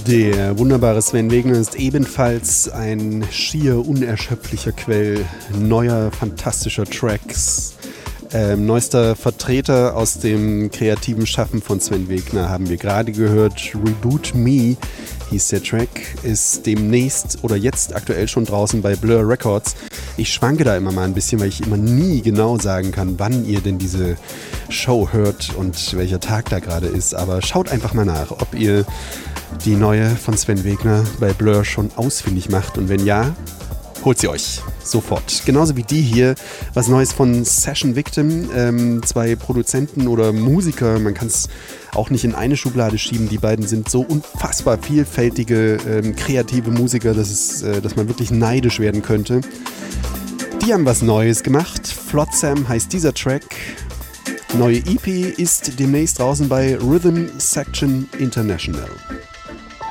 Der wunderbare Sven Wegner ist ebenfalls ein schier unerschöpflicher Quell neuer, fantastischer Tracks. Neuester Vertreter aus dem kreativen Schaffen von Sven Wegner haben wir gerade gehört. Reboot Me hieß der Track, ist demnächst oder jetzt aktuell schon draußen bei Blur Records. Ich schwanke da immer mal ein bisschen, weil ich immer nie genau sagen kann, wann ihr denn diese Show hört und welcher Tag da gerade ist. Aber schaut einfach mal nach, ob ihr die neue von Sven Wegner bei Blur schon ausfindig macht. Und wenn ja, holt sie euch sofort. Genauso wie die hier, was Neues von Session Victim. Zwei Produzenten oder Musiker, man kann es auch nicht in eine Schublade schieben. Die beiden sind so unfassbar vielfältige, kreative Musiker, dass man wirklich neidisch werden könnte. Die haben was Neues gemacht. Flotsam heißt dieser Track. Neue EP ist demnächst draußen bei Rhythm Section International.